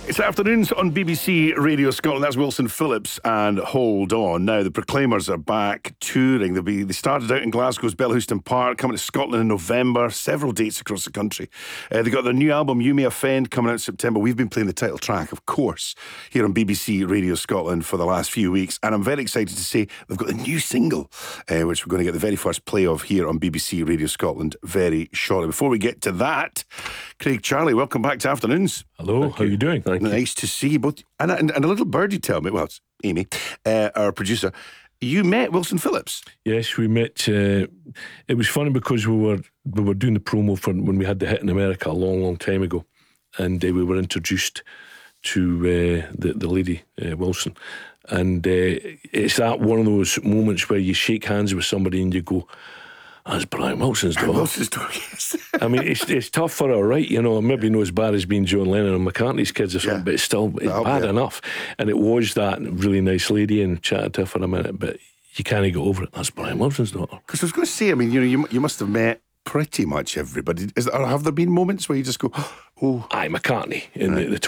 It's afternoons on BBC Radio Scotland. That's Wilson Phillips and Hold On. Now, the Proclaimers are back touring. They started out in Glasgow's Bellhouston Park, coming to Scotland in November, several dates across the country. They got their new album, You May Offend, coming out in September. We've been playing the title track, of course, here on BBC Radio Scotland for the last few weeks. And I'm very excited to say they've got a new single, which we're going to get the very first play of here on BBC Radio Scotland very shortly. Before we get to that, Craig, Charlie, welcome back to Afternoons. Hello, how are you doing? Thank you. Nice to see you both. And a little birdie tell me, well, it's Amy, our producer, you met Wilson Phillips. Yes, we met. It was funny because we were doing the promo for when we had the hit in America a long time ago, and we were introduced to the lady Wilson, and it's that one of those moments where you shake hands with somebody and you go, that's Brian Wilson's daughter. Wilson's daughter, yes. I mean, it's tough for her, right? You know, maybe not as bad as being John Lennon and McCartney's kids or something, but it's still bad enough. And it was that really nice lady, and chatted to her for a minute, but you can't get over it. That's Brian Wilson's daughter. Because I was going to say, I mean, you must have met pretty much everybody. Have there been moments where you just go, oh, aye, McCartney in the top